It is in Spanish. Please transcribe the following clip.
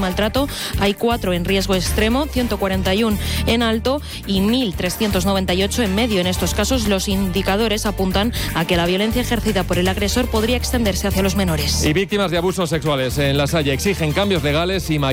maltrato hay 4 en riesgo extremo, 141 en alto y 1.398 en medio. En estos casos, los indicadores apuntan a que la violencia ejercida por el agresor podría extenderse hacia los menores. Y víctimas de abusos sexuales en La Salle exigen cambios legales y